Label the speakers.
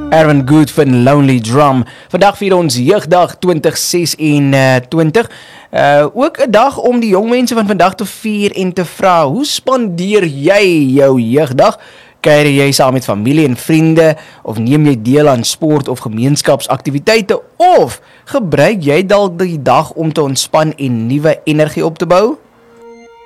Speaker 1: Aaron Good van Lonely Drum. Vandag vier ons Jeugdag 2026. Ook 'n dag om die jong mense van vandag te vier en te vra, hoe spandeer jy jou jeugdag? Kuier jy saam met familie en vriende, of neem jy deel aan sport of gemeenskapsaktiwiteite, of gebruik jy dalk die dag om te ontspan en nuwe energie op te bou?